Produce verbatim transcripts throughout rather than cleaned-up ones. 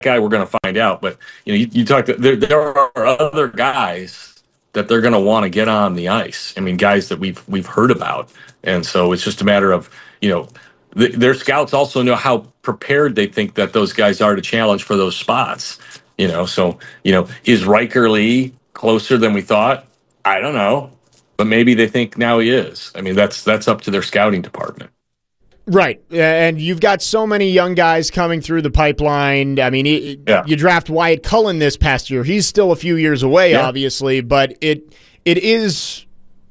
guy, we're going to find out. But, you know, you, you talk, there, there are other guys that they're going to want to get on the ice. I mean, guys that we've we've heard about. And so it's just a matter of, you know, th- their scouts also know how prepared they think that those guys are to challenge for those spots. You know, so, you know, is Riker Lee closer than we thought? I don't know. But maybe they think now he is. I mean, that's that's up to their scouting department. Right, and you've got so many young guys coming through the pipeline. I mean, it, yeah. you draft Wyatt Cullen this past year. He's still a few years away, yeah. obviously, but it it is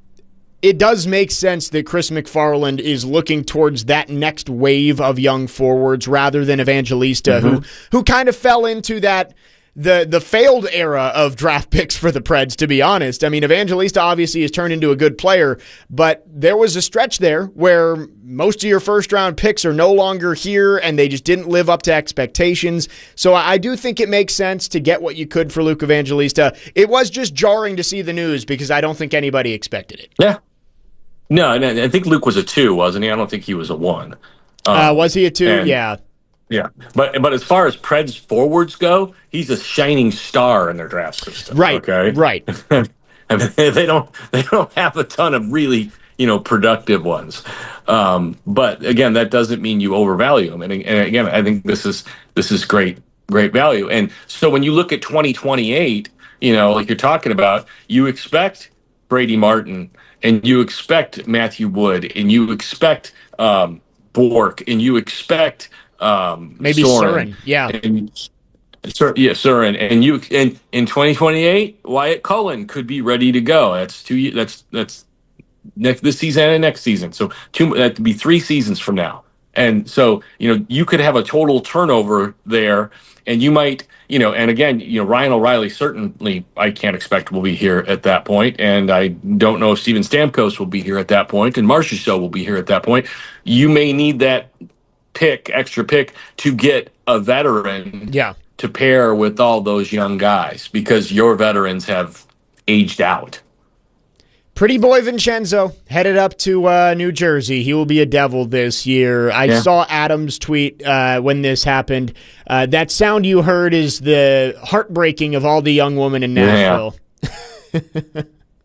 it does make sense that Chris McFarland is looking towards that next wave of young forwards rather than Evangelista, mm-hmm. who who kind of fell into that. The the failed era of draft picks for the Preds, to be honest. I mean, Evangelista obviously has turned into a good player, but there was a stretch there where most of your first-round picks are no longer here, and they just didn't live up to expectations. So I do think it makes sense to get what you could for Luke Evangelista. It was just jarring to see the news because I don't think anybody expected it. Yeah. No, I think Luke was a two, wasn't he? I don't think he was a one. Um, uh, was he a two? and- yeah. Yeah, but but as far as Preds forwards go, he's a shining star in their draft system. Right. Okay. Right. I mean, they don't they don't have a ton of really you know productive ones. Um, but again, that doesn't mean you overvalue them. And, and again, I think this is this is great great value. And so when you look at twenty twenty-eight, you know, like you're talking about, you expect Brady Martin, and you expect Matthew Wood, and you expect um, Bork, and you expect. Um, Maybe Soren, Surin, yeah, and, Sur- yeah, Surin, and you and in twenty twenty-eight, Wyatt Cullen could be ready to go. That's two. That's that's next this season and next season. So two that would be three seasons from now. And so you know you could have a total turnover there, and you might you know. And again, you know Ryan O'Reilly certainly I can't expect will be here at that point, and I don't know if Steven Stamkos will be here at that point, and Marchessault will be here at that point. You may need that. pick, extra pick, to get a veteran yeah. to pair with all those young guys because your veterans have aged out. Pretty boy Vincenzo headed up to uh, New Jersey. He will be a Devil this year. I yeah. saw Adam's tweet uh, when this happened. Uh, that sound you heard is the heartbreaking of all the young women in Nashville. Yeah.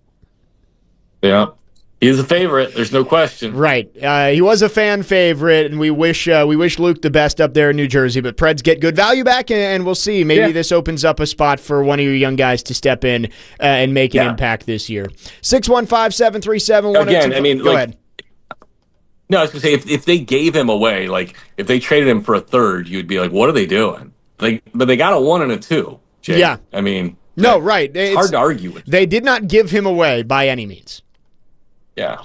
yeah. He's a favorite. There's no question. Right. Uh, he was a fan favorite, and we wish uh, we wish Luke the best up there in New Jersey. But Preds get good value back, and, and we'll see. Maybe yeah. this opens up a spot for one of your young guys to step in uh, and make an yeah. impact this year. six one five, seven three seven, one oh two five. Again, I mean, go like, ahead. No, I was going to say, if, if they gave him away, like, if they traded him for a third, you'd be like, what are they doing? Like, but they got a one and a two, Jay. Yeah. I mean, no, that, right. It's, it's hard to argue with. They did not give him away by any means. Yeah.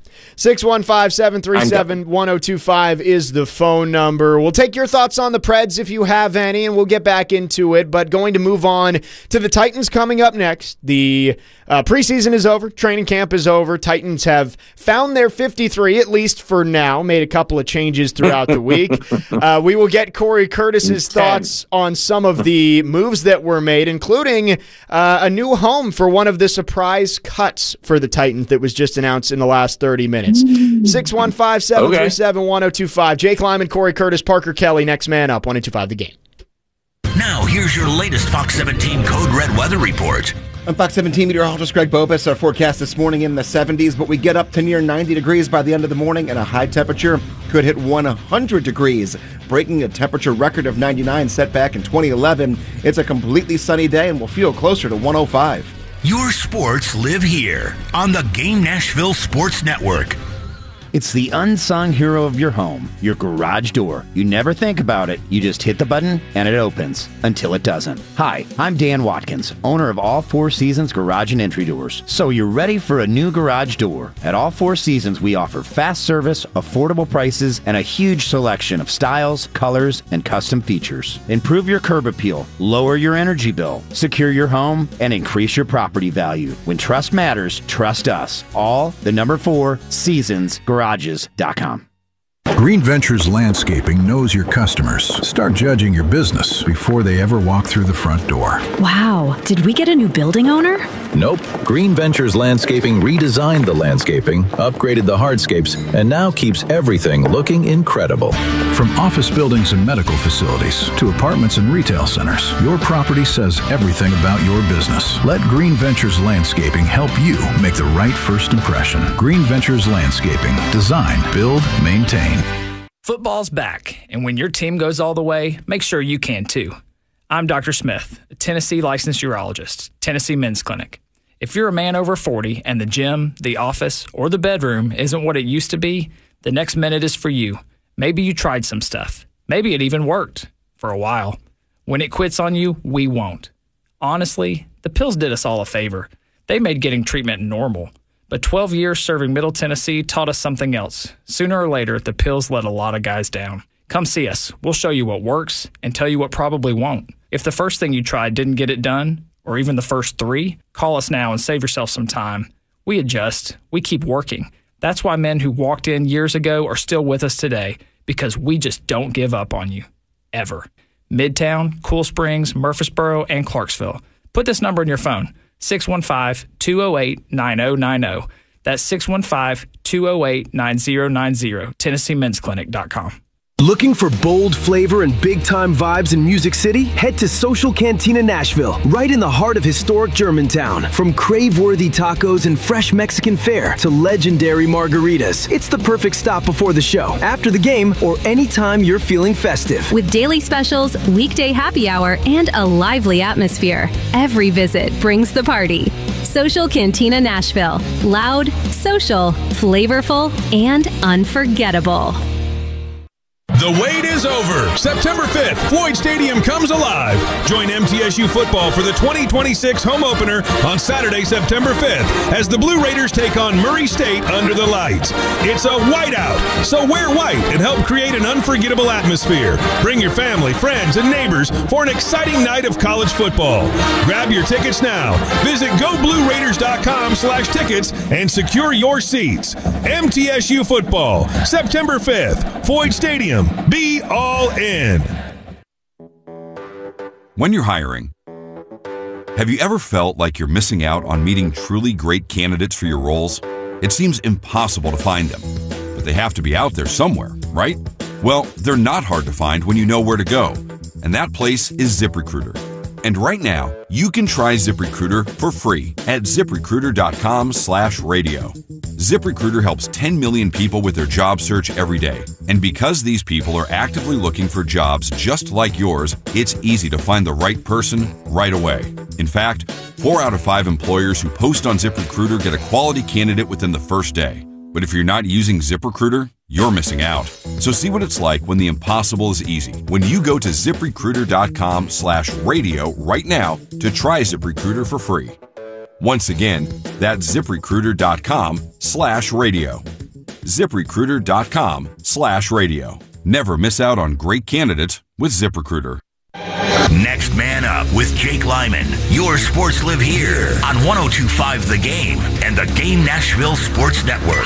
six one five, seven three seven, one oh two five is the phone number. We'll take your thoughts on the Preds if you have any, and we'll get back into it. But going to move on to the Titans coming up next. The uh, preseason is over. Training camp is over. Titans have found their fifty-three, at least for now. Made a couple of changes throughout the week. Uh, we will get Corey Curtis's thoughts on some of the moves that were made, including uh, a new home for one of the surprise cuts for the Titans that was just announced in the last thirty minutes. six one five, seven three seven, one oh two five. Jake Lyman, Corey Curtis, Parker Kelly, next man up, one oh two five The Game. Now, here's your latest Fox seventeen Code Red weather report. I'm Fox seventeen meteorologist Greg Bobus. Our forecast this morning in the seventies, but we get up to near ninety degrees by the end of the morning, and a high temperature could hit one hundred degrees, breaking a temperature record of ninety-nine set back in twenty eleven. It's a completely sunny day, and we'll feel closer to one oh five. Your sports live here on the Game Nashville Sports Network. It's the unsung hero of your home, your garage door. You never think about it. You just hit the button and it opens until it doesn't. Hi, I'm Dan Watkins, owner of All Four Seasons Garage and Entry Doors. So you're ready for a new garage door. At All Four Seasons, we offer fast service, affordable prices, and a huge selection of styles, colors, and custom features. Improve your curb appeal, lower your energy bill, secure your home, and increase your property value. When trust matters, trust us. All the number four Seasons Garage. Garages dot com. Green Ventures Landscaping knows your customers. Start judging your business before they ever walk through the front door. Wow, did we get a new building owner? Nope. Green Ventures Landscaping redesigned the landscaping, upgraded the hardscapes, and now keeps everything looking incredible. From office buildings and medical facilities to apartments and retail centers, your property says everything about your business. Let Green Ventures Landscaping help you make the right first impression. Green Ventures Landscaping. Design, build, maintain. Football's back, and when your team goes all the way, make sure you can too. I'm Doctor Smith, a Tennessee licensed urologist, Tennessee Men's Clinic. If you're a man over forty and the gym, the office, or the bedroom isn't what it used to be, the next minute is for you. Maybe you tried some stuff. Maybe it even worked for a while. When it quits on you, we won't. Honestly, the pills did us all a favor. They made getting treatment normal. But twelve years serving Middle Tennessee taught us something else. Sooner or later, the pills let a lot of guys down. Come see us. We'll show you what works and tell you what probably won't. If the first thing you tried didn't get it done, or even the first three, call us now and save yourself some time. We adjust. We keep working. That's why men who walked in years ago are still with us today, because we just don't give up on you. Ever. Midtown, Cool Springs, Murfreesboro, and Clarksville. Put this number in your phone. six one five, two oh eight, nine oh nine oh. That's six one five, two oh eight, nine oh nine oh, Tennessee Men's Clinic dot com. Looking for bold flavor and big-time vibes in Music City? Head to Social Cantina Nashville, right in the heart of historic Germantown. From crave-worthy tacos and fresh Mexican fare to legendary margaritas, it's the perfect stop before the show, after the game, or anytime you're feeling festive. With daily specials, weekday happy hour, and a lively atmosphere, every visit brings the party. Social Cantina Nashville. Loud, social, flavorful, and unforgettable. The wait is over. September fifth, Floyd Stadium comes alive. Join M T S U football for the twenty twenty-six home opener on Saturday, September fifth, as the Blue Raiders take on Murray State under the lights. It's a whiteout, so wear white and help create an unforgettable atmosphere. Bring your family, friends, and neighbors for an exciting night of college football. Grab your tickets now. Visit go blue raiders dot com slash tickets and secure your seats. M T S U football, September fifth, Floyd Stadium. Be all in. When you're hiring, have you ever felt like you're missing out on meeting truly great candidates for your roles? It seems impossible to find them, but they have to be out there somewhere, right? Well, they're not hard to find when you know where to go, and that place is ZipRecruiter. And right now, you can try ZipRecruiter for free at zip recruiter dot com slash radio. ZipRecruiter helps ten million people with their job search every day. And because these people are actively looking for jobs just like yours, it's easy to find the right person right away. In fact, four out of five employers who post on ZipRecruiter get a quality candidate within the first day. But if you're not using ZipRecruiter, you're missing out. So see what it's like when the impossible is easy. When you go to zip recruiter dot com slash radio right now to try ZipRecruiter for free. Once again, that's zip recruiter dot com slash radio. zip recruiter dot com slash radio. Never miss out on great candidates with ZipRecruiter. Next Man Up with Jake Lyman. Your sports live here on one oh two point five The Game and the Game Nashville Sports Network.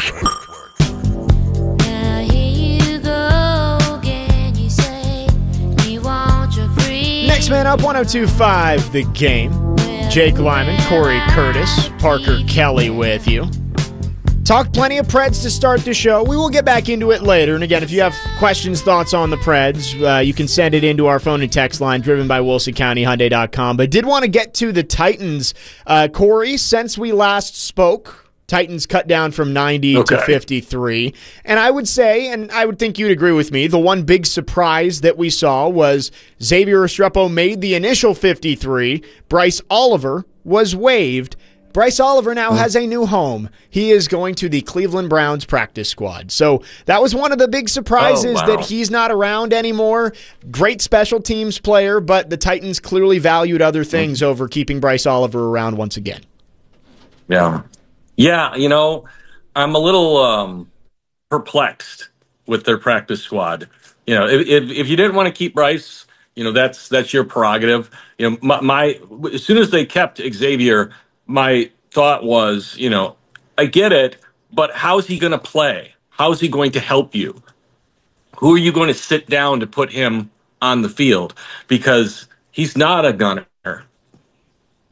Next Man Up, one oh two point five The Game. Jake Lyman, Corey Curtis, Parker Kelly with you. Talked plenty of Preds to start the show. We will get back into it later. And again, if you have questions, thoughts on the Preds, uh, you can send it into our phone and text line driven by Wilson County Hyundai dot com. But did want to get to the Titans. Uh, Corey, since we last spoke, Titans cut down from ninety okay. to fifty-three. And I would say, and I would think you'd agree with me, the one big surprise that we saw was Xavier Restrepo made the initial fifty-three. Bryce Oliver was waived. Bryce Oliver now has a new home. He is going to the Cleveland Browns practice squad. So that was one of the big surprises, oh, wow. that he's not around anymore. Great special teams player, but the Titans clearly valued other things mm-hmm. over keeping Bryce Oliver around once again. Yeah. Yeah, you know, I'm a little um, perplexed with their practice squad. You know, if, if if you didn't want to keep Bryce, you know, that's that's your prerogative. You know, my, my as soon as they kept Xavier, my thought was, you know, I get it, but how's he going to play? How's he going to help you? Who are you going to sit down to put him on the field? Because he's not a gunner.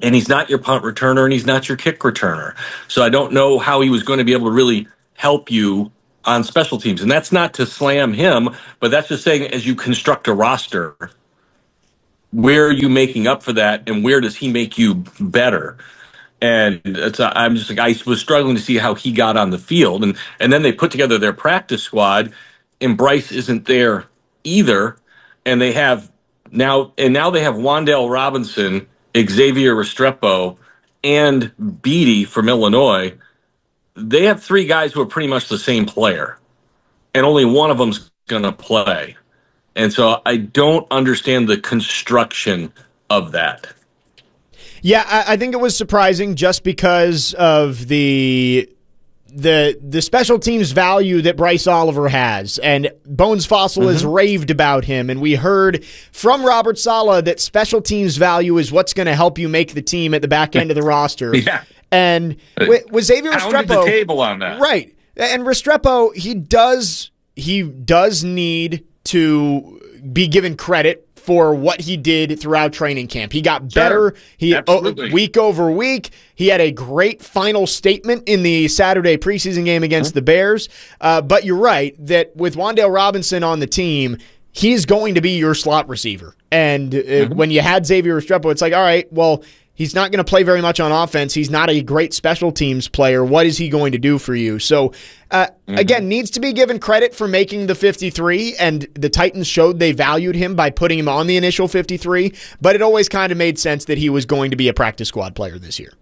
and he's not your punt returner, and he's not your kick returner. So I don't know how he was going to be able to really help you on special teams. And that's not to slam him, but that's just saying as you construct a roster, where are you making up for that, and where does he make you better? And it's, I'm just like, I was struggling to see how he got on the field. And, and then they put together their practice squad, and Bryce isn't there either. And they have now, and now they have Wan'Dale Robinson, Xavier Restrepo, and Beatty from Illinois. They have three guys who are pretty much the same player, and only one of them's going to play. And so I don't understand the construction of that. Yeah, I, I think it was surprising just because of the the the special teams value that Bryce Oliver has. And Bones Fossil mm-hmm. has raved about him. And we heard from Robert Saleh that special teams value is what's going to help you make the team at the back end of the roster. Yeah. And with, with Xavier Pounded Restrepo, the table on that. Right. And Restrepo, he does he does need to be given credit for what he did throughout training camp. He got better. Sure. He Absolutely. week over week. He had a great final statement in the Saturday preseason game against mm-hmm. the Bears. Uh, but you're right that with Wan'Dale Robinson on the team, he's going to be your slot receiver. And uh, mm-hmm. when you had Xavier Restrepo, it's like, all right, well, he's not going to play very much on offense. He's not a great special teams player. What is he going to do for you? So, uh, mm-hmm. again, needs to be given credit for making the fifty-three, and the Titans showed they valued him by putting him on the initial fifty-three, but it always kind of made sense that he was going to be a practice squad player this year.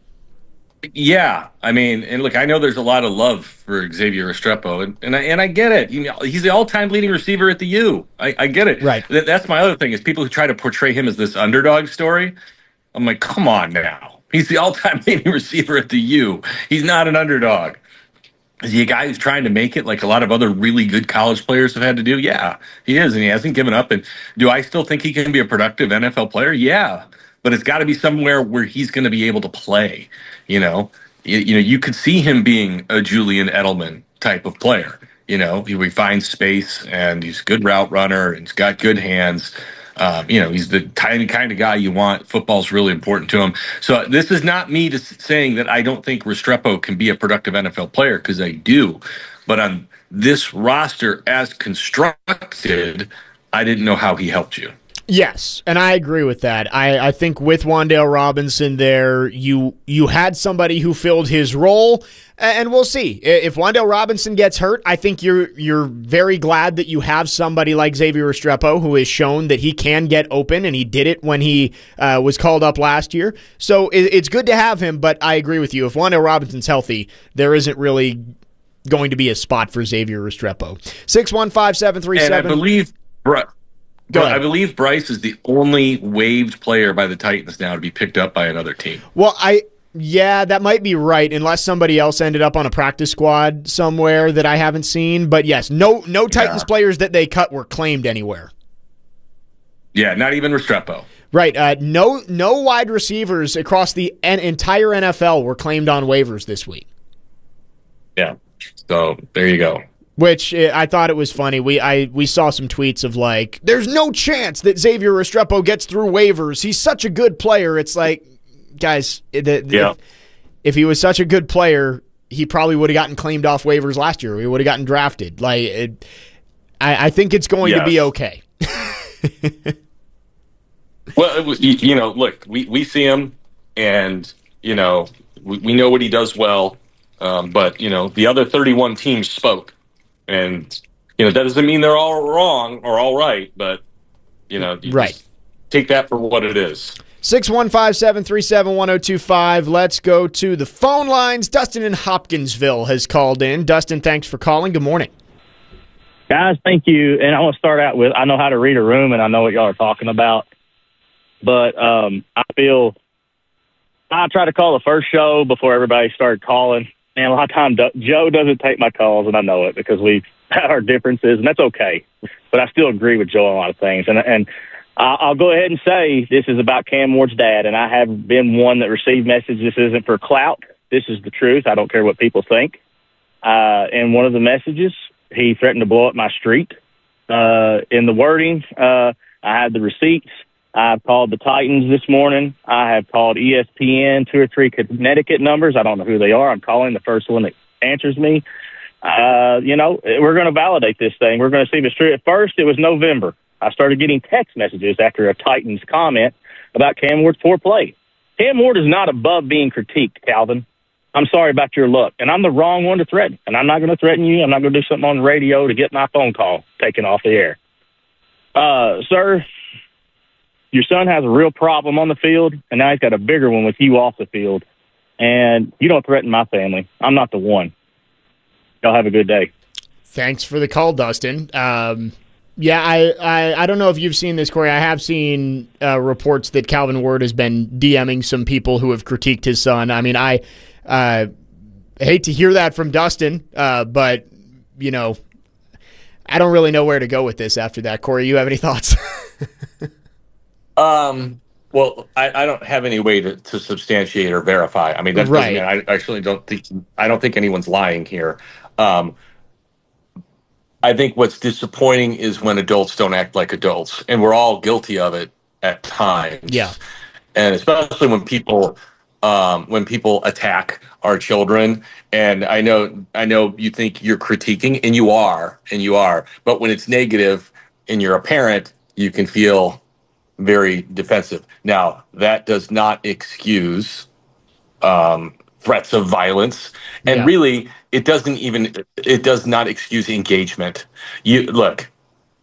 Yeah, I mean, and look, I know there's a lot of love for Xavier Restrepo, and and I, and I get it. You know, he's the all-time leading receiver at the U. I, I get it. Right. Th- that's my other thing is people who try to portray him as this underdog story. I'm like, come on now. He's the all-time leading receiver at the U. He's not an underdog. Is he a guy who's trying to make it like a lot of other really good college players have had to do? Yeah, he is, and he hasn't given up. And do I still think he can be a productive N F L player? Yeah, but it's got to be somewhere where he's going to be able to play. You know, you, you know, you could see him being a Julian Edelman type of player. You know, he, he finds space, and he's a good route runner, and he's got good hands. Um, you know, he's the tiny kind of guy you want. Football's really important to him. So this is not me just saying that I don't think Restrepo can be a productive N F L player, because I do. But on this roster as constructed, I didn't know how he helped you. Yes, and I agree with that. I, I think with Wan'Dale Robinson there, you you had somebody who filled his role, and we'll see. If Wan'Dale Robinson gets hurt, I think you're you're very glad that you have somebody like Xavier Restrepo who has shown that he can get open, and he did it when he uh, was called up last year. So it, it's good to have him, but I agree with you. If Wan'Dale Robinson's healthy, there isn't really going to be a spot for Xavier Restrepo. six one five, seven three seven. And I believe... Bro- Go ahead. I believe Bryce is the only waived player by the Titans now to be picked up by another team. Well, I yeah, that might be right, unless somebody else ended up on a practice squad somewhere that I haven't seen. But yes, no no Titans yeah. players that they cut were claimed anywhere. Yeah, not even Restrepo. Right. Uh, no no wide receivers across the en- entire N F L were claimed on waivers this week. Yeah. So there you go. Which uh, I thought it was funny. We I we saw some tweets of like, there's no chance that Xavier Restrepo gets through waivers. He's such a good player. It's like, guys, the, the, yeah. if, if he was such a good player, he probably would have gotten claimed off waivers last year. He would have gotten drafted. Like, it, I, I think it's going yes. to be okay. Well, it was, you, you know, look, we, we see him, and, you know, we, we know what he does well, um, but, you know, the other thirty-one teams spoke. And, you know, that doesn't mean they're all wrong or all right, but, you know, you right. take that for what it is. six one five, seven three seven, one oh two five. Let's go to the phone lines. Dustin in Hopkinsville has called in. Dustin, thanks for calling. Good morning. Guys, thank you. And I want to start out with, I know how to read a room, and I know what y'all are talking about. But um, I feel I try to call the first show before everybody started calling. And a lot of times Joe doesn't take my calls, and I know it because we've had our differences, and that's okay. But I still agree with Joe on a lot of things. And and I'll go ahead and say this is about Cam Ward's dad, and I have been one that received messages. This isn't for clout. This is the truth. I don't care what people think. Uh, in one of the messages, he threatened to blow up my street. Uh, in the wording, uh, I had the receipts. I've called the Titans this morning. I have called E S P N, two or three Connecticut numbers. I don't know who they are. I'm calling the first one that answers me. Uh, you know, we're going to validate this thing. We're going to see if it's true. At first, it was November. I started getting text messages after a Titans comment about Cam Ward's poor play. Cam Ward is not above being critiqued, Calvin. I'm sorry about your luck, and I'm the wrong one to threaten. And I'm not going to threaten you. I'm not going to do something on the radio to get my phone call taken off the air. Uh, sir, your son has a real problem on the field, and now he's got a bigger one with you off the field. And you don't threaten my family. I'm not the one. Y'all have a good day. Thanks for the call, Dustin. Um, yeah, I, I, I don't know if you've seen this, Corey. I have seen uh, reports that Calvin Ward has been DMing some people who have critiqued his son. I mean, I uh, hate to hear that from Dustin, uh, but, you know, I don't really know where to go with this after that. Corey, you have any thoughts? um. Well, I, I don't have any way to, to substantiate or verify. I mean, that right. doesn't mean I actually don't think I don't think anyone's lying here. Um, I think what's disappointing is when adults don't act like adults, and we're all guilty of it at times. Yeah, and especially when people um, when people attack our children. And I know I know you think you're critiquing, and you are, and you are. But when it's negative, and you're a parent, you can feel very defensive. Now, that does not excuse um, threats of violence, and yeah. really, it doesn't even it does not excuse engagement. You look,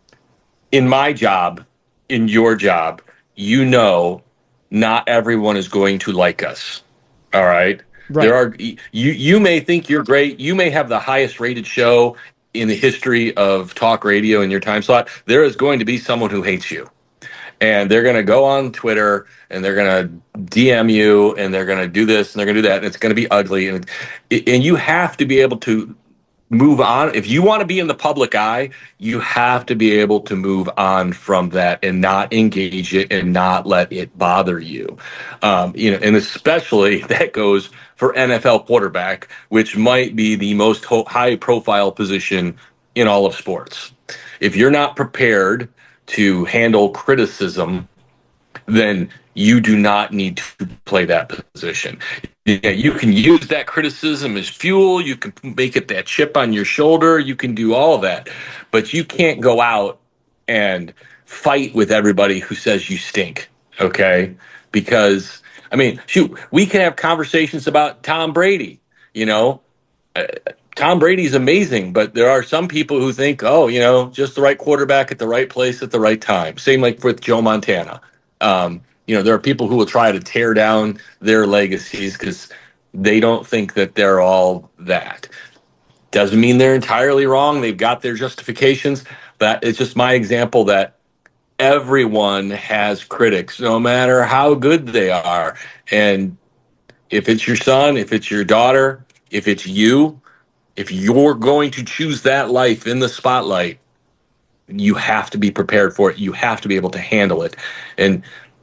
in my job, in your job, you know, not everyone is going to like us. All right, right. There are you. You may think you're great. You may have the highest rated show in the history of talk radio in your time slot. There is going to be someone who hates you. And they're going to go on Twitter and they're going to D M you and they're going to do this and they're going to do that. And it's going to be ugly. And, and you have to be able to move on. If you want to be in the public eye, you have to be able to move on from that and not engage it and not let it bother you. Um, you know, and especially that goes for N F L quarterback, which might be the most ho- high profile position in all of sports. If you're not prepared to handle criticism, then you do not need to play that position. Yeah, you can use that criticism as fuel. You can make it that chip on your shoulder. You can do all of that. But you can't go out and fight with everybody who says you stink, okay? Because, I mean, shoot, we can have conversations about Tom Brady, you know? Uh, Tom Brady's amazing, but there are some people who think, oh, you know, just the right quarterback at the right place at the right time. Same like with Joe Montana. Um, you know, there are people who will try to tear down their legacies because they don't think that they're all that. Doesn't mean they're entirely wrong. They've got their justifications, but it's just my example that everyone has critics, no matter how good they are. And if it's your son, if it's your daughter, if it's you, if you're going to choose that life in the spotlight, you have to be prepared for it. You have to be able to handle it. And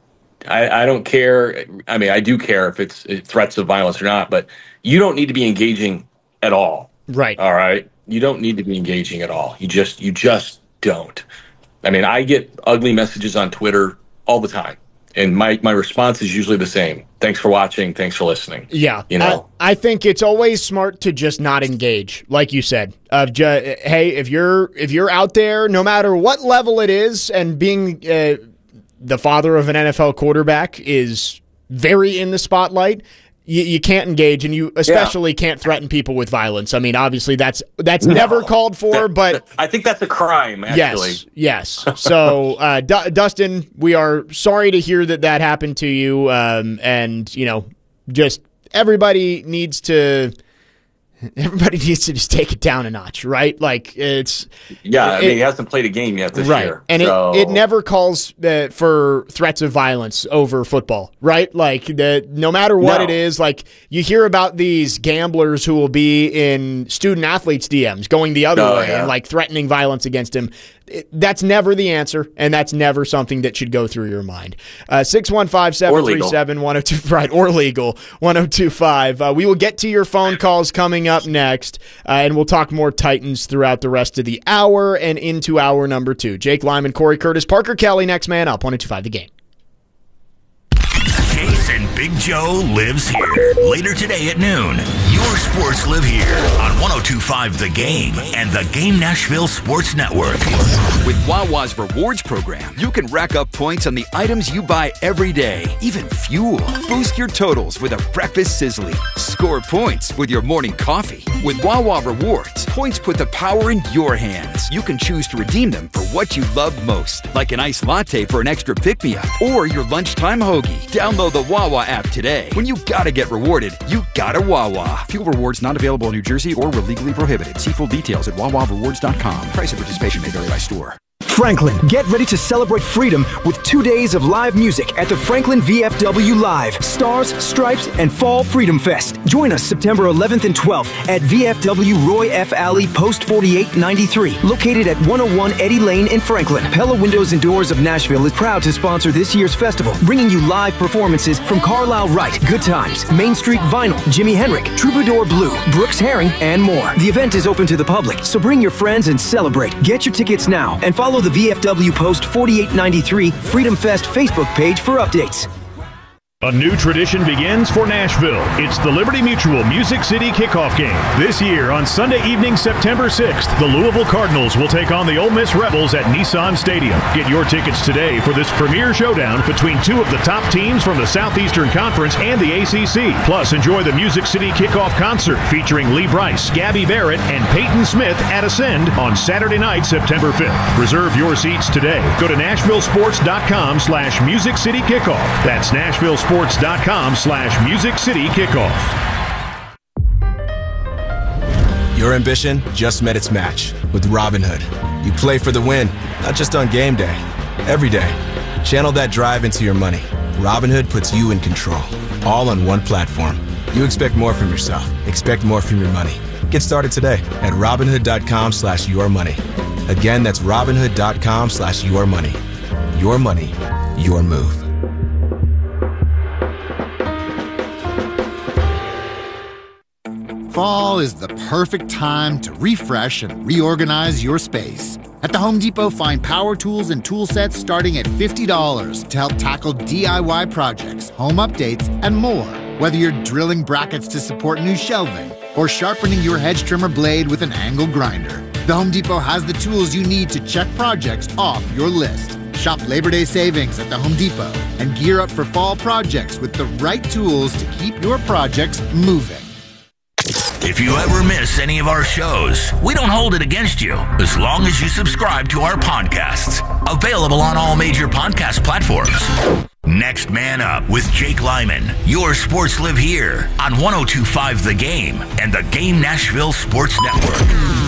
I, I don't care. I mean, I do care if it's threats of violence or not, but you don't need to be engaging at all. Right. All right. You don't need to be engaging at all. You just, you just don't. I mean, I get ugly messages on Twitter all the time. And my, my response is usually the same. Thanks for watching. Thanks for listening. Yeah. You know, I, I think it's always smart to just not engage, like you said. Of just, hey, if you're if you're out there, no matter what level it is, and being uh, the father of an N F L quarterback is very in the spotlight, you, you can't engage, and you especially yeah. can't threaten people with violence. I mean, obviously that's that's no. never called for, but I think that's a crime. Actually, yes, yes. So, uh, D- Dustin, we are sorry to hear that that happened to you, um, and you know, just everybody needs to. Everybody needs to just take it down a notch, right? Like it's yeah. I it, mean, he hasn't played a game yet this right. year, and so. it, it never calls uh, for threats of violence over football, right? Like the no matter what no. it is, like you hear about these gamblers who will be in student athletes' D Ms going the other oh, way yeah. and like threatening violence against him. It, that's never the answer, and that's never something that should go through your mind. Uh, six one five, seven three seven, one oh two right, or legal, one oh two five. Uh, we will get to your phone calls coming up next, uh, and we'll talk more Titans throughout the rest of the hour and into hour number two. Jake Lyman, Corey Curtis, Parker Kelly, next man up, one oh two five The Game. Big Joe lives here. Later today at noon, your sports live here on one oh two point five The Game and the Game Nashville Sports Network. With Wawa's Rewards program, you can rack up points on the items you buy every day, even fuel. Boost your totals with a breakfast sizzly. Score points with your morning coffee. With Wawa Rewards, points put the power in your hands. You can choose to redeem them for what you love most, like an iced latte for an extra pick-me-up or your lunchtime hoagie. Download the Wawa app today. When you gotta get rewarded, you gotta Wawa. Fuel rewards not available in New Jersey or were legally prohibited. See full details at wawa rewards dot com. Price and participation may vary by store. Franklin, get ready to celebrate freedom with two days of live music at the Franklin V F W Live, Stars, Stripes, and Fall Freedom Fest. Join us September eleventh and twelfth at V F W Roy F. Alley, Post forty-eight ninety-three, located at one oh one Eddie Lane in Franklin. Pella Windows and Doors of Nashville is proud to sponsor this year's festival, bringing you live performances from Carlisle Wright, Good Times, Main Street Vinyl, Jimi Hendrix, Troubadour Blue, Brooks Herring, and more. The event is open to the public, so bring your friends and celebrate. Get your tickets now and follow the V F W Post forty-eight ninety-three Freedom Fest Facebook page for updates. A new tradition begins for Nashville. It's the Liberty Mutual Music City Kickoff Game. This year, on Sunday evening, September sixth, the Louisville Cardinals will take on the Ole Miss Rebels at Nissan Stadium. Get your tickets today for this premier showdown between two of the top teams from the Southeastern Conference and the A C C. Plus, enjoy the Music City Kickoff Concert featuring Lee Brice, Gabby Barrett, and Peyton Smith at Ascend on Saturday night, September fifth. Reserve your seats today. Go to nashvillesports.com slash Music City Kickoff. That's Nashville Sports.com slash Music City Kickoff. Your ambition just met its match with Robinhood. You play for the win, not just on game day, every day. Channel that drive into your money. Robinhood puts you in control, all on one platform. You expect more from yourself. Expect more from your money. Get started today at Robinhood.com slash your money. Again, that's Robinhood.com slash your money. Your money, your move. Fall is the perfect time to refresh and reorganize your space. At the Home Depot, find power tools and tool sets starting at fifty dollars to help tackle D I Y projects, home updates, and more. Whether you're drilling brackets to support new shelving or sharpening your hedge trimmer blade with an angle grinder, the Home Depot has the tools you need to check projects off your list. Shop Labor Day savings at the Home Depot and gear up for fall projects with the right tools to keep your projects moving. If you ever miss any of our shows, we don't hold it against you as long as you subscribe to our podcasts. Available on all major podcast platforms. Next Man Up with Jake Lyman. Your sports live here on one oh two point five The Game and the Game Nashville Sports Network.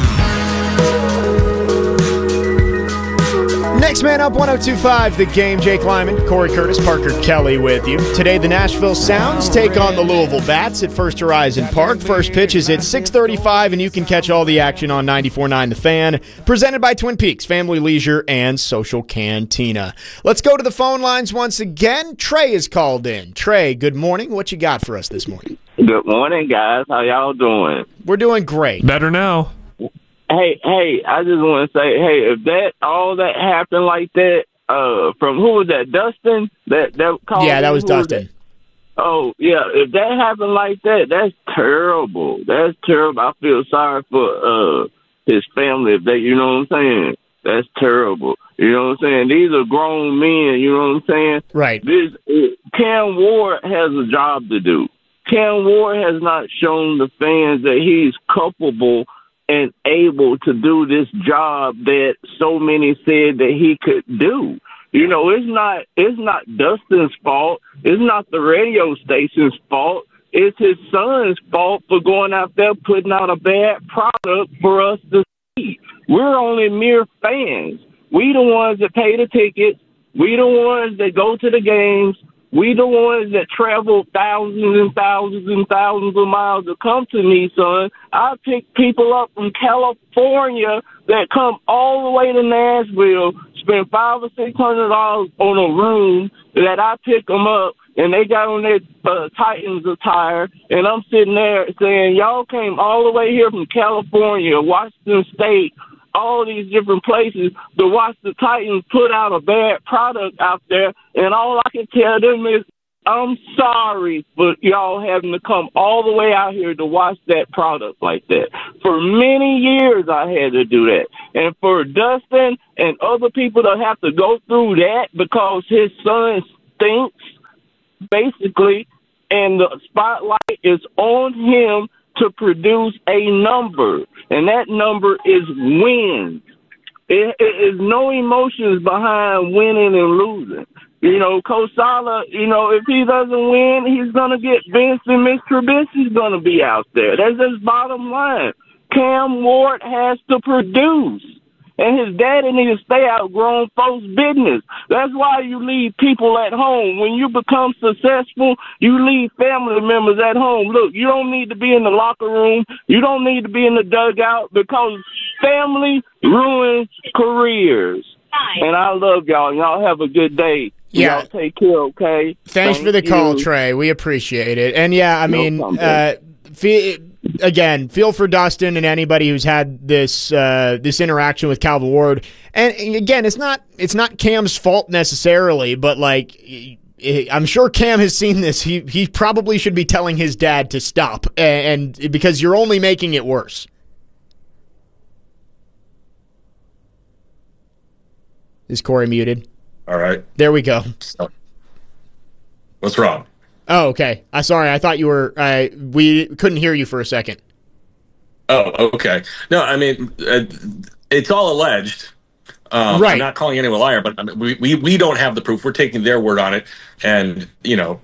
Next Man Up, one oh two point five The Game. Jake Lyman, Corey Curtis, Parker Kelly with you. Today, the Nashville Sounds take on the Louisville Bats at First Horizon Park. First pitch is at six thirty-five, and you can catch all the action on ninety-four point nine The Fan. Presented by Twin Peaks, Family Leisure, and Social Cantina. Let's go to the phone lines once again. Trey is called in. Trey, good morning. What you got for us this morning? Good morning, guys. How y'all doing? We're doing great. Better now. Hey, hey, I just want to say, hey, if that all that happened like that, uh, from who was that, Dustin? That that called Yeah, that was who Dustin. Was that? Oh, yeah, if that happened like that, that's terrible. That's terrible. I feel sorry for uh his family. If they, you know what I'm saying? That's terrible. You know what I'm saying? These are grown men. You know what I'm saying? Right. This uh, Cam Ward has a job to do. Cam Ward has not shown the fans that he's culpable and able to do this job that so many said that he could do. You know, it's not it's not Dustin's fault. It's not the radio station's fault. It's his son's fault for going out there putting out a bad product for us to see. We're only mere fans. We the ones that pay the tickets. We the ones that go to the games. We the ones that travel thousands and thousands and thousands of miles to come to Nissan. I pick people up from California that come all the way to Nashville, spend five or six hundred dollars on a room that I pick them up, and they got on their uh, Titans attire, and I'm sitting there saying, y'all came all the way here from California, Washington State, all these different places to watch the Titans put out a bad product out there, and all I can tell them is I'm sorry for y'all having to come all the way out here to watch that product like that. For many years, I had to do that. And for Dustin and other people to have to go through that because his son stinks, basically, and the spotlight is on him to produce a number, and that number is wins. It, it is no emotions behind winning and losing. You know, Coach Saleh, you know, if he doesn't win, he's going to get Vince and Miss Trubisky's going to be out there. That's his bottom line. Cam Ward has to produce. And his daddy needs to stay out grown folks' business. That's why you leave people at home. When you become successful, you leave family members at home. Look, you don't need to be in the locker room. You don't need to be in the dugout because family ruins careers. And I love y'all. Y'all have a good day. Yeah. Y'all take care, okay? Thanks Thank for the you. call, Trey. We appreciate it. And, yeah, I No mean, problem. uh, fe- again, feel for Dustin and anybody who's had this uh, this interaction with Calvin Ward. And, again, it's not it's not Cam's fault necessarily, but, like, I'm sure Cam has seen this. He, he probably should be telling his dad to stop, and, and because you're only making it worse. Is Corey muted? All right. There we go. What's wrong? Oh, okay. I sorry. I thought you were. Uh, we couldn't hear you for a second. Oh, okay. No, I mean, uh, it's all alleged. Um, Right. I'm not calling anyone a liar, but I mean, we, we we don't have the proof. We're taking their word on it. And, you know,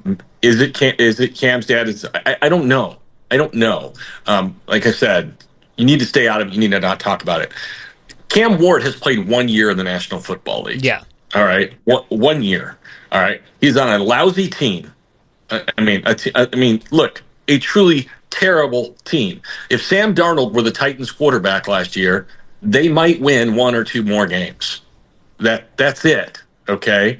is it Cam, is it Cam's dad? Is, I, I don't know. I don't know. Um, like I said, you need to stay out of it. You need to not talk about it. Cam Ward has played one year in the National Football League. Yeah. All right. One, one year. All right. He's on a lousy team. I, I mean, a t- I mean, look, a truly terrible team. If Sam Darnold were the Titans quarterback last year, they might win one or two more games. That that's it. Okay.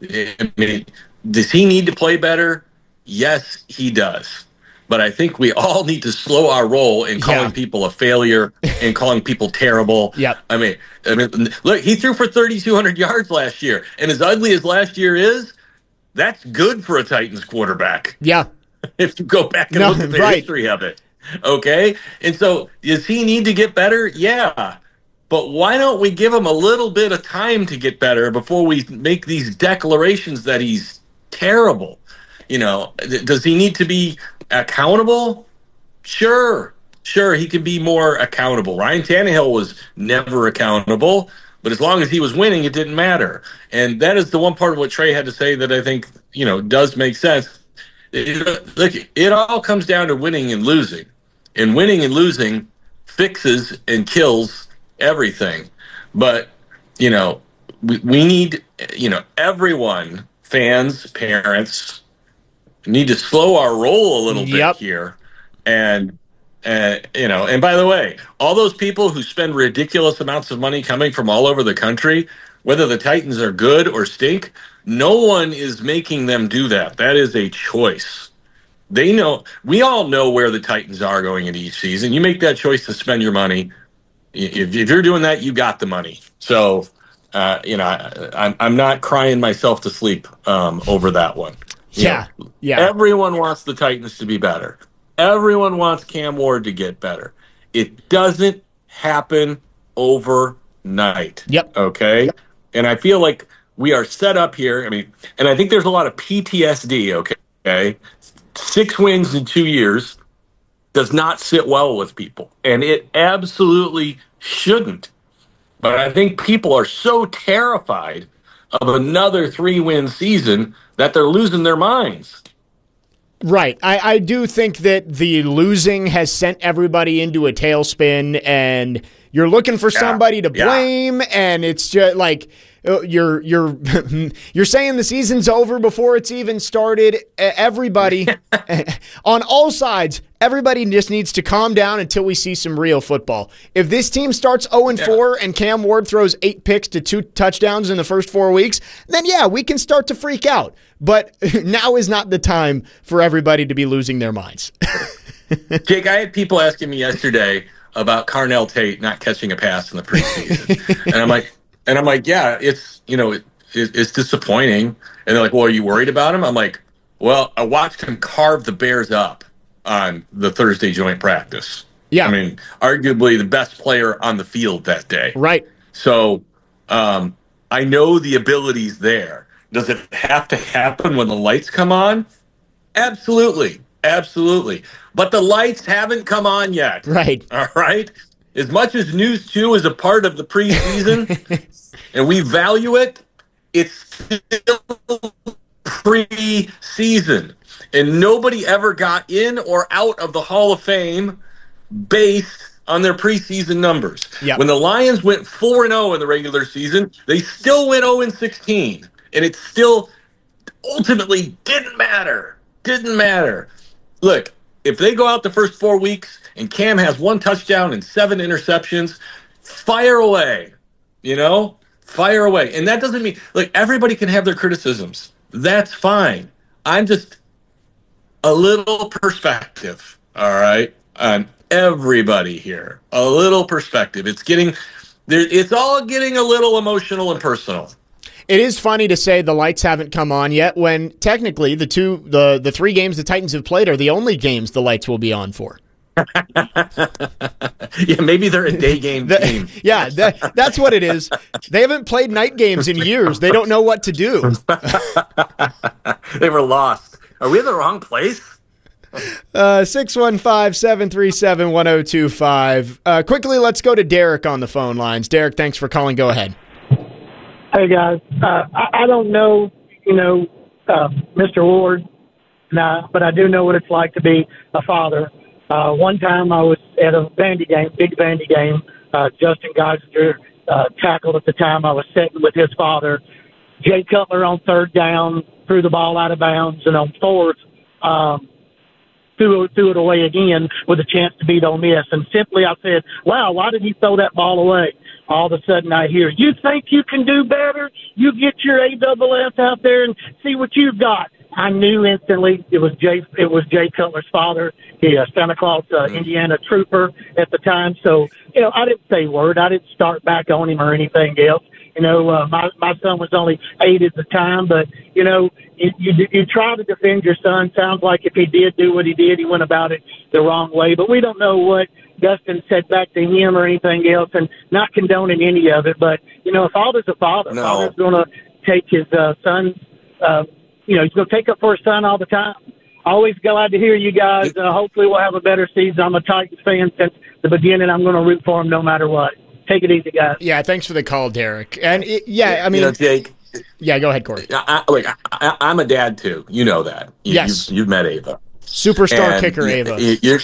I mean, does he need to play better? Yes, he does. But I think we all need to slow our roll in calling Yeah. people a failure and calling people terrible. Yep. I mean, I mean, look, he threw for thirty-two hundred yards last year, and as ugly as last year is, that's good for a Titans quarterback. Yeah. If you go back and No, look at the right. history of it. Okay? And so, does he need to get better? Yeah. But why don't we give him a little bit of time to get better before we make these declarations that he's terrible? You know, th- does he need to be accountable? Sure. Sure, he can be more accountable. Ryan Tannehill was never accountable, but as long as he was winning, it didn't matter. And that is the one part of what Trey had to say that I think, you know, does make sense. It, look, it all comes down to winning and losing. And winning and losing fixes and kills everything. But, you know, we, we need, you know, everyone, fans, parents, need to slow our roll a little Yep. bit here. And, and, you know, and by the way, all those people who spend ridiculous amounts of money coming from all over the country, whether the Titans are good or stink, no one is making them do that. That is a choice. They know, we all know where the Titans are going into each season. You make that choice to spend your money. If, if you're doing that, you got the money. So, uh, you know, I, I'm, I'm not crying myself to sleep um, over that one. You Yeah. know, Yeah. Everyone wants the Titans to be better. Everyone wants Cam Ward to get better. It doesn't happen overnight. Yep. Okay? Yep. And I feel like we are set up here. I mean, and I think there's a lot of P T S D, okay? okay? Six wins in two years does not sit well with people. And it absolutely shouldn't. But I think people are so terrified of another three-win season that they're losing their minds. Right. I, I do think that the losing has sent everybody into a tailspin, and you're looking for somebody to blame, yeah. and it's just like you're you're you're saying the season's over before it's even started. Everybody on all sides, everybody just needs to calm down until we see some real football. If this team starts oh and four yeah. and Cam Ward throws eight picks to two touchdowns in the first four weeks, then yeah, we can start to freak out. But now is not the time for everybody to be losing their minds. Jake, I had people asking me yesterday about Carnell Tate not catching a pass in the preseason, and I'm like, and I'm like, yeah, it's you know, it, it, it's disappointing. And they're like, well, are you worried about him? I'm like, well, I watched him carve the Bears up on the Thursday joint practice. Yeah. I mean, arguably the best player on the field that day. Right. So um, I know the ability's there. Does it have to happen when the lights come on? Absolutely. Absolutely. But the lights haven't come on yet. Right. All right. As much as News two is a part of the preseason and we value it, it's still preseason. And nobody ever got in or out of the Hall of Fame based on their preseason numbers. Yep. When the Lions went four and oh in the regular season, they still went oh and sixteen. And it still ultimately didn't matter. Didn't matter. Look, if they go out the first four weeks and Cam has one touchdown and seven interceptions, fire away. You know? Fire away. And that doesn't mean, like, everybody can have their criticisms. That's fine. I'm just a little perspective, all right, on everybody here. A little perspective. It's getting, there. It's all getting a little emotional and personal. It is funny to say the lights haven't come on yet when technically the two, the, the three games the Titans have played are the only games the lights will be on for. Yeah, maybe they're a day game team. Yeah, that, that's what it is. They haven't played night games in years. They don't know what to do. They were lost. Are we in the wrong place? Uh, six one five, seven three seven, one oh two five. Uh, quickly, let's go to Derek on the phone lines. Derek, thanks for calling. Go ahead. Hey, guys. Uh, I, I don't know, you know, uh, Mister Ward, nah, but I do know what it's like to be a father. Uh, one time I was at a Vandy game, big Vandy game. Uh, Justin Geisinger uh, tackled at the time. I was sitting with his father. Jay Cutler on third down threw the ball out of bounds, and on fourth, um, threw, threw it away again with a chance to beat Ole Miss. And simply I said, wow, why did he throw that ball away? All of a sudden I hear, you think you can do better? You get your A double F out there and see what you've got. I knew instantly it was Jay. It was Jay Cutler's father. He a Santa Claus, uh, Indiana trooper at the time. So you know, I didn't say a word. I didn't start back on him or anything else. You know, uh, my my son was only eight at the time, but you know, you, you you try to defend your son. Sounds like if he did do what he did, he went about it the wrong way. But we don't know what Dustin said back to him or anything else, and not condoning any of it. But you know, a father's a father. No. Father's going to take his uh, son's. Uh, You know, he's going to take up for his son all the time. Always glad to hear you guys. Uh, hopefully we'll have a better season. I'm a Titans fan since the beginning. I'm going to root for him no matter what. Take it easy, guys. Yeah, thanks for the call, Derek. And, it, yeah, I mean. You know, Jake. Yeah, go ahead, Corey. I, I, like, I, I'm a dad, too. You know that. You, Yes. You've, you've met Ava. Superstar And kicker, y- Ava. y- You're,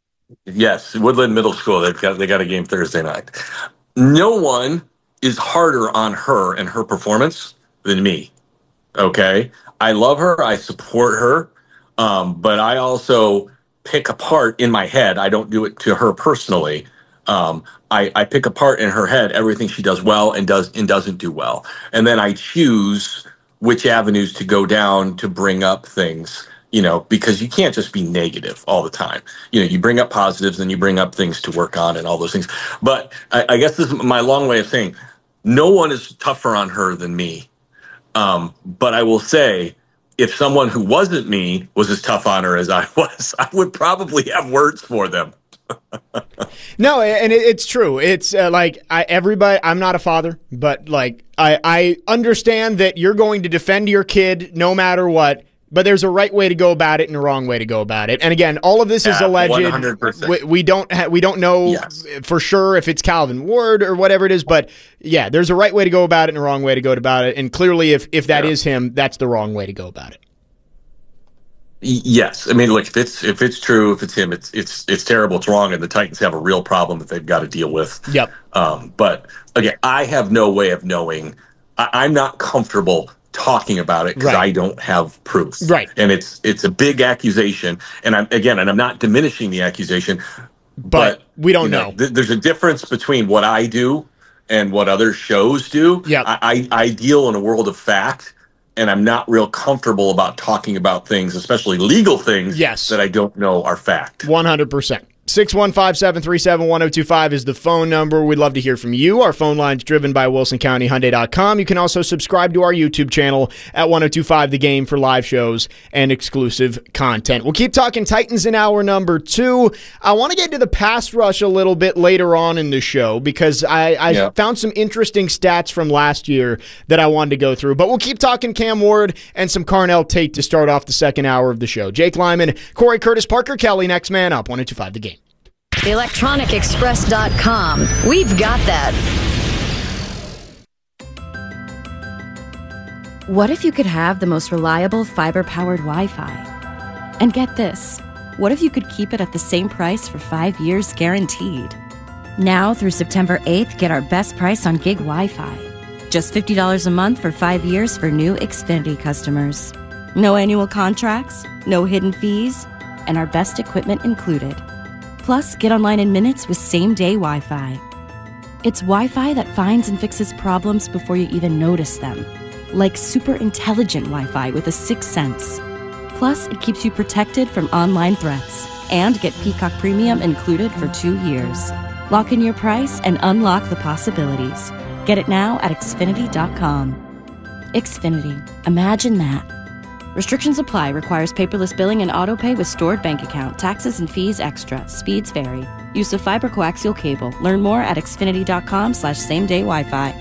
yes, Woodland Middle School. They've got, they got a game Thursday night. No one is harder on her and her performance than me. Okay? I love her. I support her. Um, but I also pick apart in my head. I don't do it to her personally. Um, I, I pick apart in her head everything she does well and does and doesn't do well. And then I choose which avenues to go down to bring up things, you know, because you can't just be negative all the time. You know, you bring up positives and you bring up things to work on and all those things. But I, I guess this is my long way of saying no one is tougher on her than me. Um, but I will say, if someone who wasn't me was as tough on her as I was, I would probably have words for them. No, and it, it's true. It's uh, like I, everybody. I'm not a father, but like I, I understand that you're going to defend your kid no matter what. But there's a right way to go about it and a wrong way to go about it. And again, all of this is Yeah, alleged. one hundred percent. We, we don't ha- we don't know Yes. for sure if it's Calvin Ward or whatever it is. But yeah, there's a right way to go about it and a wrong way to go about it. And clearly, if if that Yeah. is him, that's the wrong way to go about it. Y- Yes, I mean, look, if it's if it's true, if it's him, it's it's it's terrible, it's wrong, and the Titans have a real problem that they've got to deal with. Yep. Um, but again, I have no way of knowing. I, I'm not comfortable talking about it because Right. I don't have proof. Right. And it's it's a big accusation, and I'm again, and I'm not diminishing the accusation, But we don't you know. th- there's a difference between what I do and what other shows do. Yep. I, I I deal in a world of fact. And I'm not real comfortable about talking about things, especially legal things, Yes. that I don't know are fact. one hundred percent. six one five, seven three seven, one oh two five is the phone number. We'd love to hear from you. Our phone line's driven by Wilson County Hyundai dot com. You can also subscribe to our YouTube channel at ten twenty-five The Game for live shows and exclusive content. We'll keep talking Titans in hour number two. I want to get to the pass rush a little bit later on in the show because I, I yeah. found some interesting stats from last year that I wanted to go through. But we'll keep talking Cam Ward and some Carnell Tate to start off the second hour of the show. Jake Lyman, Corey Curtis, Parker Kelly, next man up, ten twenty-five The Game. electronic express dot com. We've got that. What if you could have the most reliable fiber-powered Wi-Fi? And get this, what if you could keep it at the same price for five years guaranteed? Now through September eighth, get our best price on gig Wi-Fi. Just fifty dollars a month for five years for new Xfinity customers. No annual contracts, no hidden fees, and our best equipment included. Plus, get online in minutes with same-day Wi-Fi. It's Wi-Fi that finds and fixes problems before you even notice them. Like super intelligent Wi-Fi with a sixth sense. Plus, it keeps you protected from online threats. And get Peacock Premium included for two years. Lock in your price and unlock the possibilities. Get it now at Xfinity dot com. Xfinity. Imagine that. Restrictions apply. Requires paperless billing and autopay with stored bank account. Taxes and fees extra. Speeds vary. Use of fiber coaxial cable. Learn more at Xfinity dot com slash same day Wi-Fi.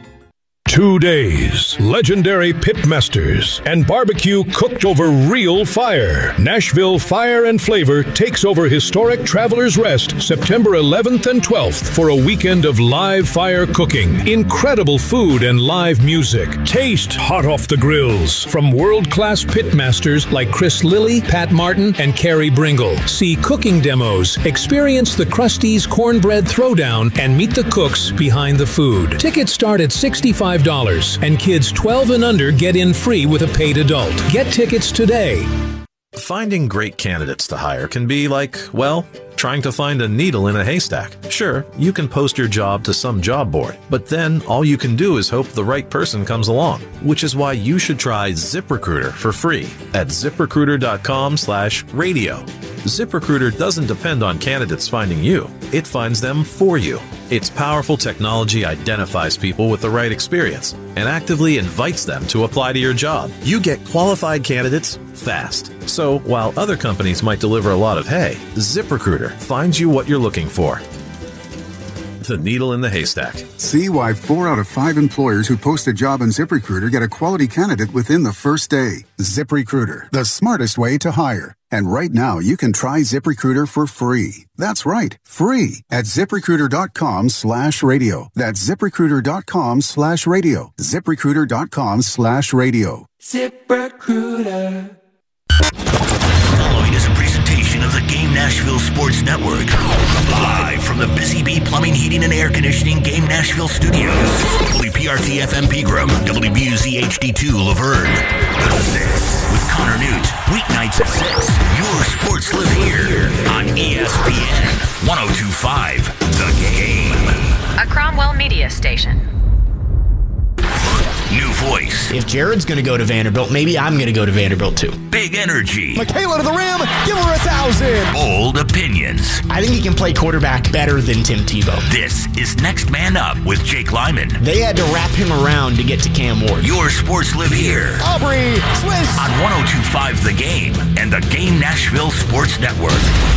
Two days, legendary pitmasters, and barbecue cooked over real fire. Nashville Fire and Flavor takes over historic Travelers Rest September eleventh and twelfth for a weekend of live fire cooking, incredible food, and live music. Taste hot off the grills from world-class pitmasters like Chris Lilly, Pat Martin, and Carrie Bringle. See cooking demos, experience the Krusty's Cornbread Throwdown, and meet the cooks behind the food. Tickets start at sixty-five dollars, and kids twelve and under get in free with a paid adult. Get tickets today. Finding great candidates to hire can be like, well, trying to find a needle in a haystack. Sure, you can post your job to some job board, but then all you can do is hope the right person comes along, which is why you should try ZipRecruiter for free at ZipRecruiter dot com slash radio. ZipRecruiter doesn't depend on candidates finding you. It finds them for you. Its powerful technology identifies people with the right experience and actively invites them to apply to your job. You get qualified candidates fast. So while other companies might deliver a lot of hay, ZipRecruiter finds you what you're looking for. The needle in the haystack. See why four out of five employers who post a job on ZipRecruiter get a quality candidate within the first day. ZipRecruiter, the smartest way to hire. And right now, you can try ZipRecruiter for free. That's right, free at ZipRecruiter dot com slash radio. That's ZipRecruiter dot com slash radio. ZipRecruiter dot com slash radio. ZipRecruiter. Following is a presentation of the Game Nashville Sports Network. Live from the Busy Bee Plumbing, Heating, and Air Conditioning Game Nashville Studios. W P R T F M Pegram, W B U Z H D two Laverne. The Six with Connor Newt. Weeknights at six. Your sports live here on E S P N one oh two point five The Game. A Cromwell Media Station. New voice. If Jared's going to go to Vanderbilt, maybe I'm going to go to Vanderbilt too. Big energy. Michaela to the rim. Give her a thousand. Bold opinions. I think he can play quarterback better than Tim Tebow. This is Next Man Up with Jake Lyman. They had to wrap him around to get to Cam Ward. Your sports live here. Aubrey, Swiss. On one oh two point five The Game and the Game Nashville Sports Network.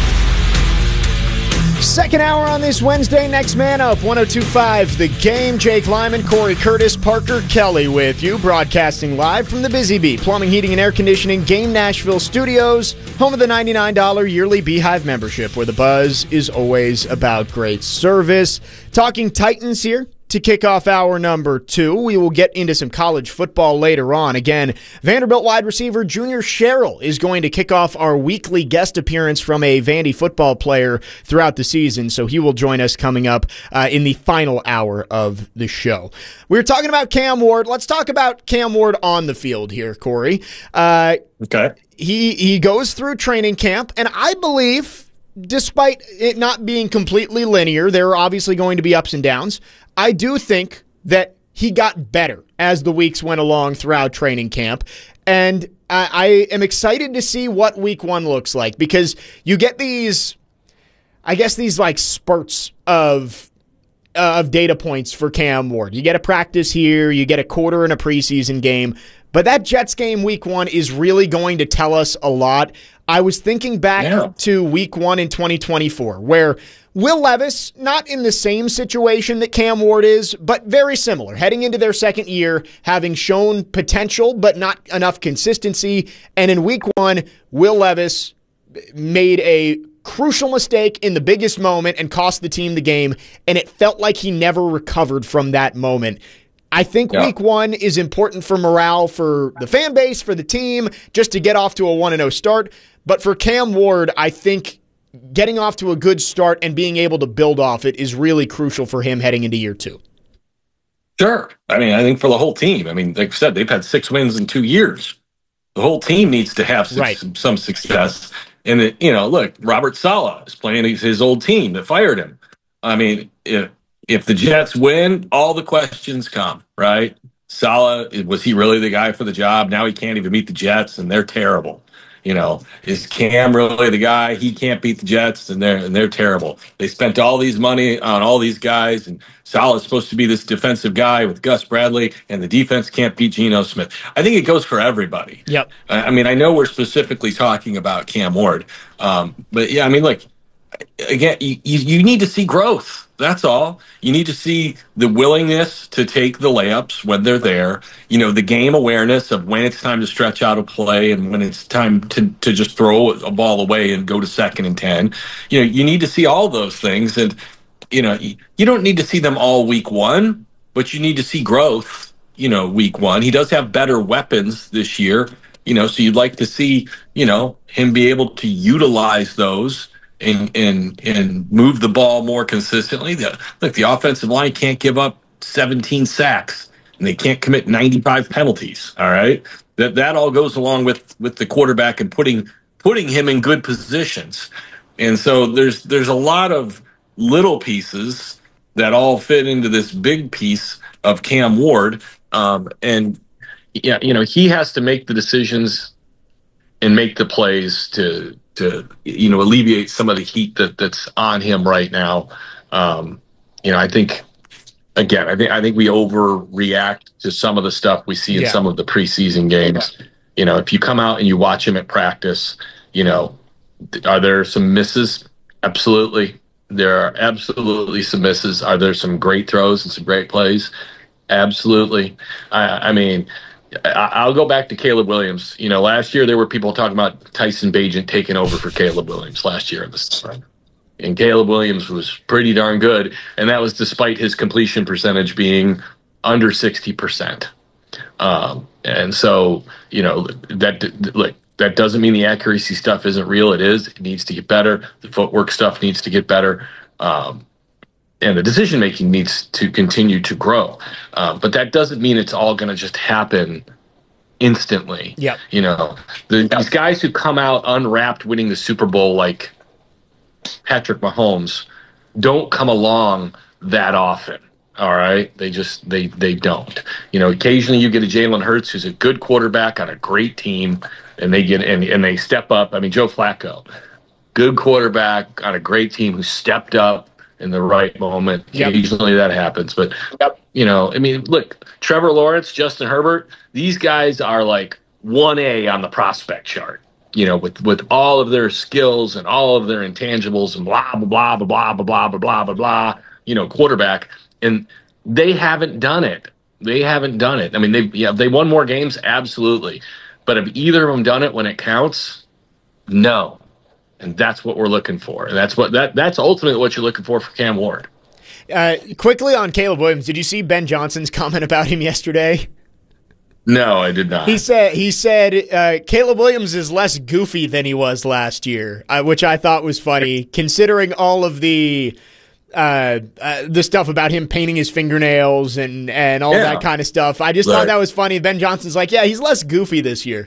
Second hour on this Wednesday, Next Man Up, ten twenty-five The Game. Jake Lyman, Corey Curtis, Parker Kelly with you, broadcasting live from the Busy Bee Plumbing, Heating, and Air Conditioning Game Nashville Studios, home of the ninety-nine dollars yearly Beehive membership, where the buzz is always about great service. Talking Titans here to kick off hour number two. We will get into some college football later on. Again, Vanderbilt wide receiver Junior Sherrill is going to kick off our weekly guest appearance from a Vandy football player throughout the season, so he will join us coming up uh, in the final hour of the show. We were talking about Cam Ward. Let's talk about Cam Ward on the field here, Corey. Uh, okay. He, he goes through training camp, and I believe, despite it not being completely linear, there are obviously going to be ups and downs. I do think that he got better as the weeks went along throughout training camp, and I, I am excited to see what week one looks like, because you get these I guess these like spurts of uh, of data points for Cam Ward. You get a practice here, you get a quarter in a preseason game, but that Jets game week one is really going to tell us a lot. I was thinking back yeah. to week one in twenty twenty-four, where Will Levis, not in the same situation that Cam Ward is, but very similar, heading into their second year, having shown potential but not enough consistency. And in week one, Will Levis made a crucial mistake in the biggest moment and cost the team the game, and it felt like he never recovered from that moment. I think yeah. week one is important for morale, for the fan base, for the team, just to get off to a one and oh start. But for Cam Ward, I think getting off to a good start and being able to build off it is really crucial for him heading into year two. Sure. I mean, I think for the whole team, I mean, like I said, they've had six wins in two years. The whole team needs to have right. some, some success. And, it, you know, look, Robert Saleh is playing his old team that fired him. I mean, if, if the Jets win, all the questions come, right? Saleh, was he really the guy for the job? Now he can't even meet the Jets, and they're terrible. You know, is Cam really the guy? He can't beat the Jets, and they're and they're terrible. They spent all these money on all these guys, and Saleh's supposed to be this defensive guy with Gus Bradley, and the defense can't beat Geno Smith. I think it goes for everybody. Yep. I mean, I know we're specifically talking about Cam Ward, um, but yeah, I mean, look, again, you, you need to see growth. That's all. You need to see the willingness to take the layups when they're there. You know, the game awareness of when it's time to stretch out a play and when it's time to, to just throw a ball away and go to second and ten. You know, you need to see all those things. And, you know, you, you don't need to see them all week one, but you need to see growth, you know, week one. He does have better weapons this year, you know, so you'd like to see, you know, him be able to utilize those and and and move the ball more consistently. The, look, the offensive line can't give up seventeen sacks, and they can't commit ninety-five penalties. All right, that that all goes along with with the quarterback and putting putting him in good positions. And so there's there's a lot of little pieces that all fit into this big piece of Cam Ward. Um, and yeah, you know, he has to make the decisions and make the plays to. to, you know, alleviate some of the heat that, that's on him right now. Um, you know, I think, again, I think I think we overreact to some of the stuff we see in yeah. some of the preseason games. Yeah. You know, if you come out and you watch him at practice, you know, are there some misses? Absolutely. There are absolutely some misses. Are there some great throws and some great plays? Absolutely. I, I mean, I'll go back to Caleb Williams. You know, last year there were people talking about Tyson Bagent taking over for Caleb Williams last year in the summer. And Caleb Williams was pretty darn good, and that was despite his completion percentage being under sixty percent. Um, and so, you know, that like that doesn't mean the accuracy stuff isn't real. It is. It needs to get better. The footwork stuff needs to get better. Um, and the decision-making needs to continue to grow. Uh, but that doesn't mean it's all going to just happen instantly. Yep. You know, the, these guys who come out unwrapped winning the Super Bowl like Patrick Mahomes don't come along that often. All right? They just, they they don't. You know, occasionally you get a Jalen Hurts who's a good quarterback on a great team, and they get and, and they step up. I mean, Joe Flacco, good quarterback on a great team who stepped up in the right moment. Yep. Occasionally that happens. But, yep. you know, I mean, look, Trevor Lawrence, Justin Herbert, these guys are like one A on the prospect chart, you know, with, with all of their skills and all of their intangibles and blah, blah, blah, blah, blah, blah, blah, blah, blah, blah, you know, quarterback. And they haven't done it. They haven't done it. I mean, they yeah, they won more games, absolutely. But have either of them done it when it counts? No. And that's what we're looking for. And that's what that that's ultimately what you're looking for for Cam Ward. Uh, quickly on Caleb Williams, did you see Ben Johnson's comment about him yesterday? No, I did not. He said he said uh, Caleb Williams is less goofy than he was last year, uh, which I thought was funny, considering all of the uh, uh, the stuff about him painting his fingernails and, and all yeah. that kind of stuff. I just right. thought that was funny. Ben Johnson's like, yeah, he's less goofy this year.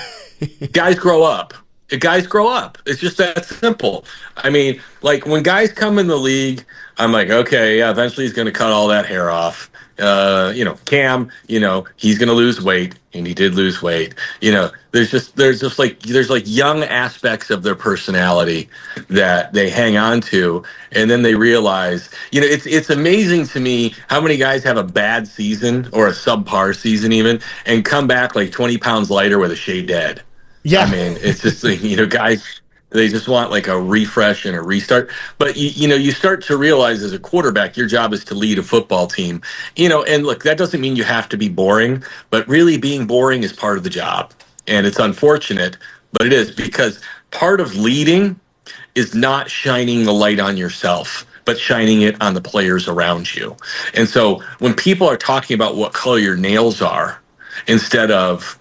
Guys grow up. Guys grow up. It's just that simple. I mean, like when guys come in the league, I'm like, okay, yeah, eventually he's going to cut all that hair off. uh, you know, Cam, you know, he's going to lose weight, and he did lose weight. You know, there's just there's just like there's like young aspects of their personality that they hang on to, and then they realize, you know, it's it's amazing to me how many guys have a bad season or a subpar season even, and come back like twenty pounds lighter with a shaved head. Yeah, I mean, it's just like, you know, guys. They just want like a refresh and a restart. But, you, you know, you start to realize as a quarterback, your job is to lead a football team. You know, and look, that doesn't mean you have to be boring, but really being boring is part of the job. And it's unfortunate, but it is, because part of leading is not shining the light on yourself, but shining it on the players around you. And so when people are talking about what color your nails are instead of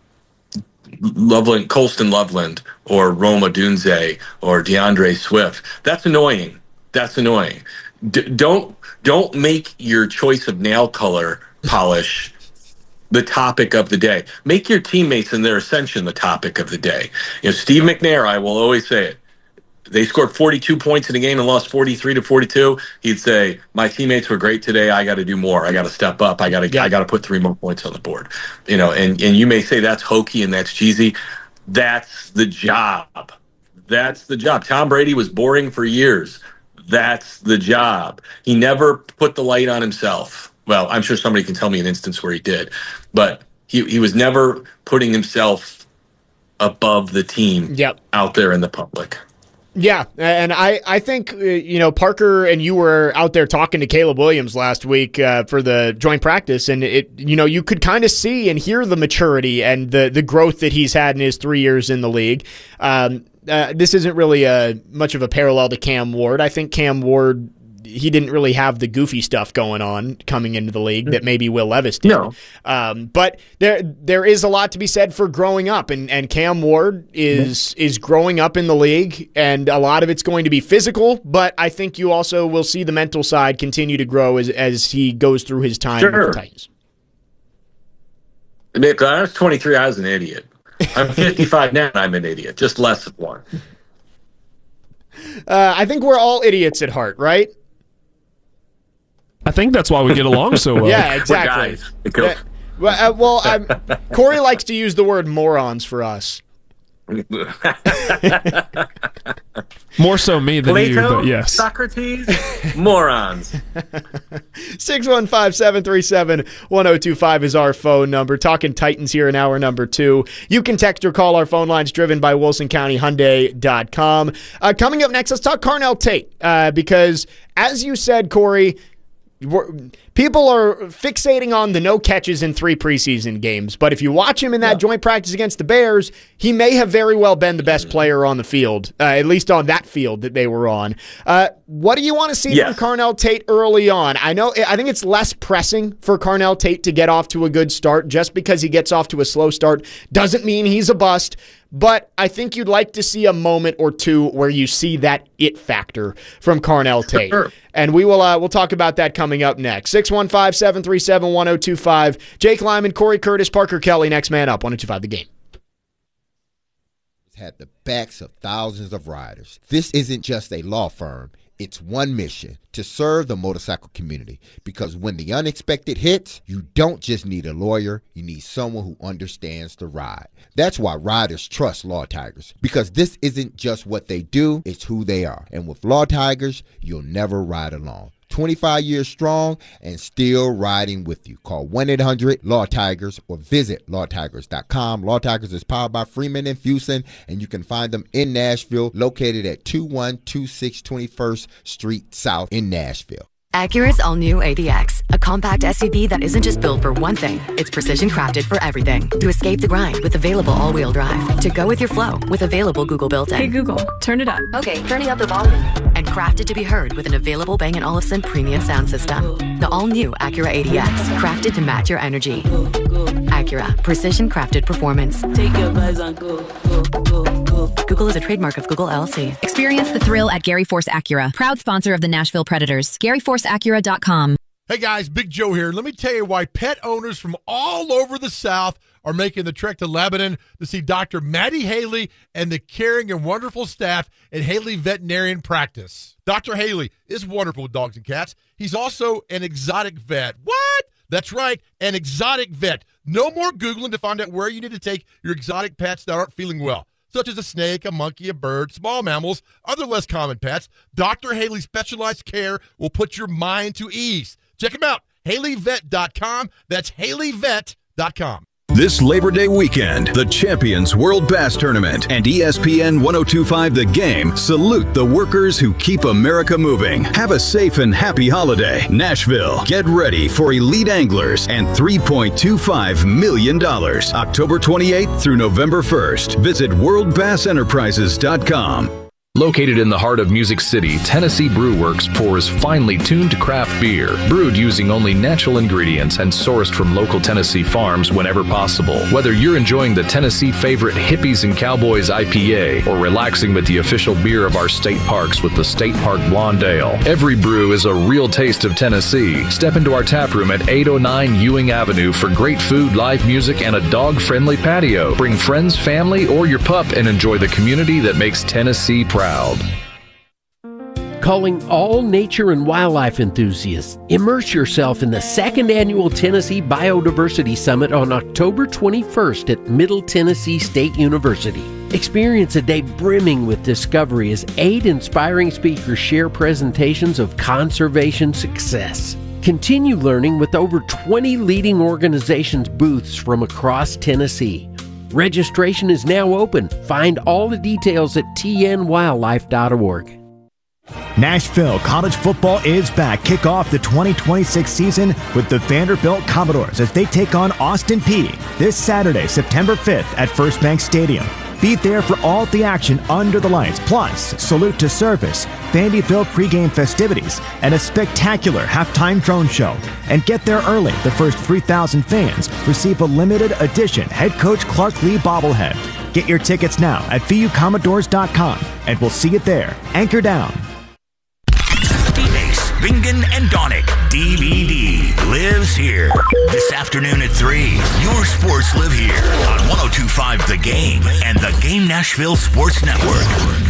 Loveland, Colston Loveland, or Roma Dunze, or DeAndre Swift, that's annoying. That's annoying. D- don't don't make your choice of nail color polish the topic of the day. Make your teammates and their ascension the topic of the day. You know, Steve McNair, I will always say it. They scored forty-two points in a game and lost forty-three to forty-two. He'd say, "My teammates were great today. I got to do more. I got to step up. I got to. Yeah. I got to put three more points on the board." You know, and and you may say that's hokey and that's cheesy. That's the job. That's the job. Tom Brady was boring for years. That's the job. He never put the light on himself. Well, I'm sure somebody can tell me an instance where he did, but he he was never putting himself above the team. Yep. Out there in the public. Yeah, and I, I think, uh, you know, Parker and you were out there talking to Caleb Williams last week uh, for the joint practice, and, it, you know, you could kind of see and hear the maturity and the, the growth that he's had in his three years in the league. Um, uh, this isn't really a, much of a parallel to Cam Ward. I think Cam Ward, he didn't really have the goofy stuff going on coming into the league that maybe Will Levis did. No. Um, but there there is a lot to be said for growing up, and, and Cam Ward is is growing up in the league, and a lot of it's going to be physical, but I think you also will see the mental side continue to grow as, as he goes through his time sure. with the Titans. Nick, I was twenty-three, I was an idiot. I'm fifty-five now, and I'm an idiot. Just less of one. Uh, I think we're all idiots at heart, right? I think that's why we get along so well. Yeah, exactly. Yeah, well, uh, well um, Corey likes to use the word morons for us. More so me than Plato, you, but yes. Socrates, morons. six one five, seven three seven, one oh two five is our phone number. Talking Titans here in hour number two. You can text or call our phone lines driven by Wilson County Hyundai dot com. Uh, coming up next, let's talk Carnell Tate uh, because, as you said, Corey, people are fixating on the no catches in three preseason games, but if you watch him in that yeah. joint practice against the Bears, he may have very well been the best player on the field, uh, at least on that field that they were on. Uh, what do you want to see yes. from Carnell Tate early on? I know, I think it's less pressing for Carnell Tate to get off to a good start. Just because he gets off to a slow start doesn't mean he's a bust. But I think you'd like to see a moment or two where you see that it factor from Carnell Tate. Sure. And we will uh, we'll talk about that coming up next. six one five, seven three seven, one oh two five. Jake Lyman, Corey Curtis, Parker Kelly, next man up, one oh two five The Game. Had the backs of thousands of riders. This isn't just a law firm. It's one mission, to serve the motorcycle community. Because when the unexpected hits, you don't just need a lawyer, you need someone who understands the ride. That's why riders trust Law Tigers. Because this isn't just what they do, it's who they are. And with Law Tigers, you'll never ride alone. twenty-five years strong and still riding with you. Call one eight hundred law tigers or visit law tigers dot com. Law Tigers is powered by Freeman and Fusen, and you can find them in Nashville, located at two one two six twenty-first Street South in Nashville. Acura's all-new A D X, a compact S U V that isn't just built for one thing, it's precision crafted for everything. To escape the grind with available all-wheel drive. To go with your flow with available Google built-in. Hey Google, turn it up. Okay, turning up the volume. And crafted to be heard with an available Bang and Olufsen premium sound system. The all-new Acura A D X, crafted to match your energy. Acura, precision crafted performance. Take your vibes on go, go, go, go. Google is a trademark of Google L L C. Experience the thrill at Gary Force Acura, proud sponsor of the Nashville Predators. Gary Force Acura dot com. Hey guys, Big Joe here. Let me tell you why pet owners from all over the South are making the trek to Lebanon to see Doctor Maddie Haley and the caring and wonderful staff at Haley Veterinarian Practice. Doctor Haley is wonderful with dogs and cats. He's also an exotic vet. What? That's right, an exotic vet. No more Googling to find out where you need to take your exotic pets that aren't feeling well, such as a snake, a monkey, a bird, small mammals, other less common pets. Doctor Haley's specialized care will put your mind to ease. Check him out, Haley Vet dot com. That's Haley Vet dot com. This Labor Day weekend, the Champions World Bass Tournament and E S P N ten twenty-five The Game salute the workers who keep America moving. Have a safe and happy holiday. Nashville, get ready for elite anglers and three point two five million dollars. October twenty-eighth through November first. Visit world bass enterprises dot com. Located in the heart of Music City, Tennessee Brew Works pours finely tuned craft beer, brewed using only natural ingredients and sourced from local Tennessee farms whenever possible. Whether you're enjoying the Tennessee favorite Hippies and Cowboys I P A or relaxing with the official beer of our state parks with the State Park Blonde Ale, every brew is a real taste of Tennessee. Step into our tap room at eight oh nine Ewing Avenue for great food, live music, and a dog-friendly patio. Bring friends, family, or your pup and enjoy the community that makes Tennessee proud. Calling all nature and wildlife enthusiasts, immerse yourself in the second annual Tennessee Biodiversity Summit on October twenty-first at Middle Tennessee State University. Experience a day brimming with discovery as eight inspiring speakers share presentations of conservation success. Continue learning with over twenty leading organizations' booths from across Tennessee. Registration is now open. Find all the details at t n wildlife dot org. Nashville College football is back. Kick off the twenty twenty-six season with the Vanderbilt Commodores as they take on Austin Peay this Saturday, September fifth at First Bank Stadium. Be there for all the action under the lights, plus salute to service, Vandyville pregame festivities, and a spectacular halftime drone show. And get there early. The first three thousand fans receive a limited edition head coach Clark Lee bobblehead. Get your tickets now at v u commodores dot com, and we'll see you there. Anchor down. Ace, Bingen, and Donick, D V D, lives here. This afternoon at three, your sports live here on ten twenty-five The Game and the Game Nashville Sports Network.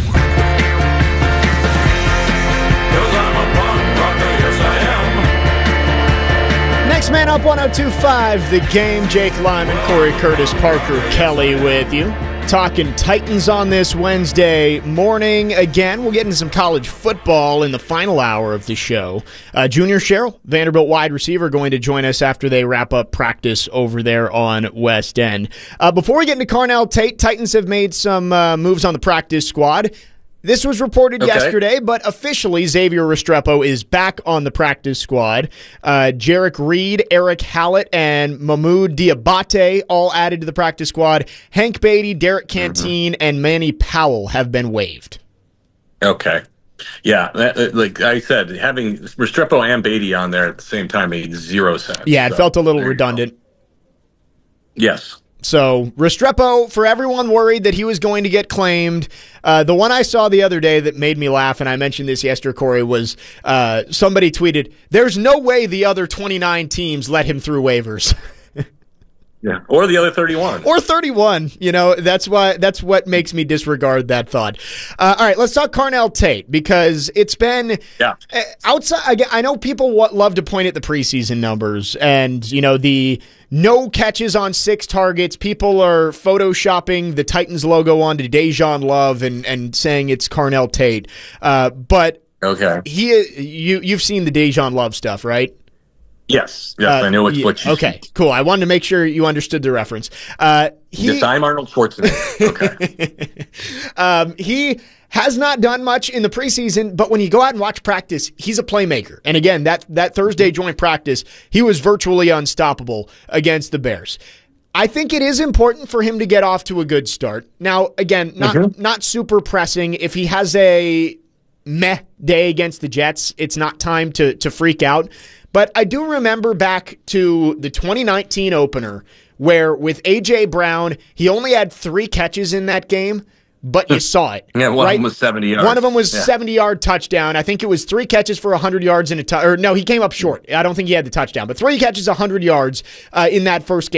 Next man up, ten twenty-five The Game. Jake Lyman, Corey Curtis, Parker Kelly with you. Talking Titans on this Wednesday morning. Again, we'll get into some college football in the final hour of the show. Uh, Junior Sherrill, Vanderbilt wide receiver, going to join us after they wrap up practice over there on West End. Uh, before we get into Carnell Tate, Titans have made some uh, moves on the practice squad. This was reported okay. yesterday, but officially Xavier Restrepo is back on the practice squad. Uh, Jarek Reed, Eric Hallett, and Mahmoud Diabate all added to the practice squad. Hank Beatty, Derek Canteen, mm-hmm. and Manny Powell have been waived. Okay. Yeah, that, like I said, having Restrepo and Beatty on there at the same time made zero sense. Yeah, it so, felt a little redundant. Yes. So Restrepo, for everyone worried that he was going to get claimed, uh, the one I saw the other day that made me laugh, and I mentioned this yesterday, Corey, was uh, somebody tweeted, "There's no way the other twenty-nine teams let him through waivers." Yeah, or the other thirty-one. Or thirty-one. You know, that's why that's what makes me disregard that thought. Uh, all right, let's talk Carnell Tate, because it's been yeah. uh, outside. I know people love to point at the preseason numbers and, you know, the no catches on six targets. People are photoshopping the Titans logo onto Dejan Love and, and saying it's Carnell Tate. Uh, but okay, he you you've seen the Dejan Love stuff, right? Yes, yes, uh, I know what, yeah, what you Okay, cool. I wanted to make sure you understood the reference. Uh, he, yes, I'm Arnold Schwarzenegger. Okay. um, he has not done much in the preseason, but when you go out and watch practice, he's a playmaker. And again, that, that Thursday joint practice, he was virtually unstoppable against the Bears. I think it is important for him to get off to a good start. Now, again, not mm-hmm. not super pressing. If he has a meh day against the Jets, it's not time to to freak out. But I do remember back to the twenty nineteen opener where with A J. Brown, he only had three catches in that game, but you saw it. Yeah, one right? of them was seventy yards. One of them was yeah. seventy-yard touchdown. I think it was three catches for one hundred yards in a touchdown. Or no, he came up short. I don't think he had the touchdown, but three catches, one hundred yards uh, in that first game.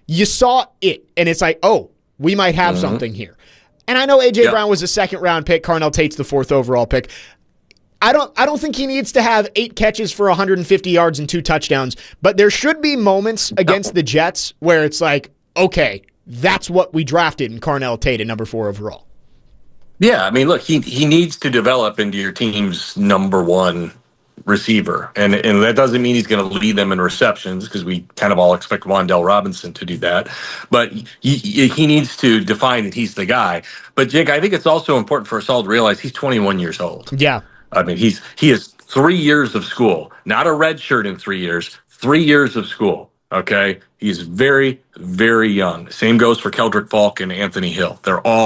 you saw it, and it's like, oh, we might have mm-hmm. something here. And I know A J yep. Brown was a second-round pick. Carnell Tate's the fourth overall pick. I don't I don't think he needs to have eight catches for one hundred fifty yards and two touchdowns, but there should be moments against the Jets where it's like, okay, that's what we drafted in Carnell Tate at number four overall. Yeah, I mean, look, he he needs to develop into your team's number one receiver, and and that doesn't mean he's going to lead them in receptions because we kind of all expect Wan'Dale Robinson to do that, but he, he needs to define that he's the guy. But Jake, I think it's also important for us all to realize he's twenty-one years old. Yeah. I mean, he's he has three years of school, not a red shirt in three years, three years of school. Okay, he's very, very young. Same goes for Keldrick Falk and Anthony Hill. They're all